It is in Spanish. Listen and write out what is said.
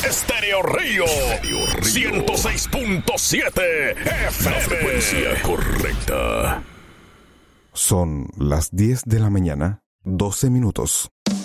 Estéreo Río 106.7 FM. La frecuencia correcta. Son las 10 de la mañana, 12 minutos.